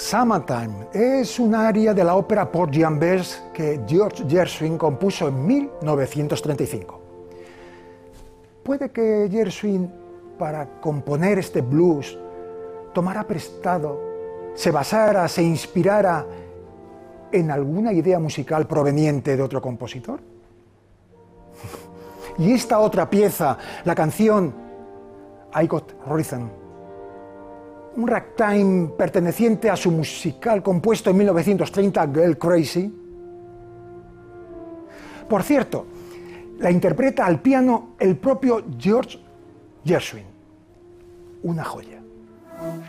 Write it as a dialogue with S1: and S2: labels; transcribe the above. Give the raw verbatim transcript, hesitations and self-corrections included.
S1: Summertime es un aria de la ópera Porgy and Bess que George Gershwin compuso en mil novecientos treinta y cinco. Puede que Gershwin, para componer este blues, tomara prestado, se basara, se inspirara en alguna idea musical proveniente de otro compositor. Y esta otra pieza, la canción I Got Rhythm, un ragtime perteneciente a su musical compuesto en mil novecientos treinta, Girl Crazy. Por cierto, la interpreta al piano el propio George Gershwin. Una joya.